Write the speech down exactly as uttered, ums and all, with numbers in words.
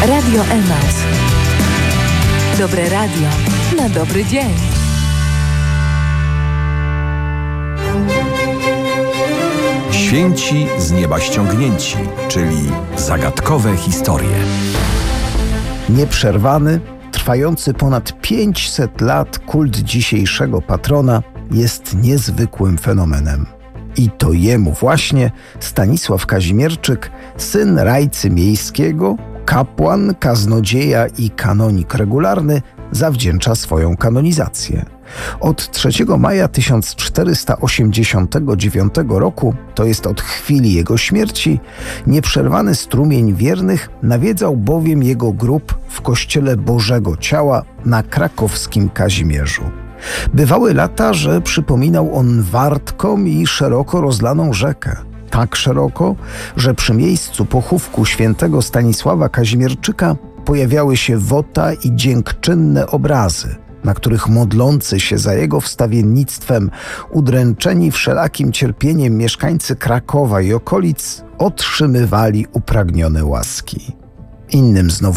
Radio Emaus. Dobre radio na dobry dzień. Święci z nieba ściągnięci, czyli zagadkowe historie. Nieprzerwany, trwający ponad pięćset lat kult dzisiejszego patrona jest niezwykłym fenomenem. I to jemu właśnie Stanisław Kazimierczyk, syn rajcy miejskiego, kapłan, kaznodzieja i kanonik regularny, zawdzięcza swoją kanonizację. Od trzeciego maja tysiąc czterysta osiemdziesiątego dziewiątego roku, to jest od chwili jego śmierci, nieprzerwany strumień wiernych nawiedzał bowiem jego grób w kościele Bożego Ciała na krakowskim Kazimierzu. Bywały lata, że przypominał on wartką i szeroko rozlaną rzekę. Tak szeroko, że przy miejscu pochówku świętego Stanisława Kazimierczyka pojawiały się wota i dziękczynne obrazy, na których modlący się za jego wstawiennictwem, udręczeni wszelakim cierpieniem mieszkańcy Krakowa i okolic otrzymywali upragnione łaski. Innym znowu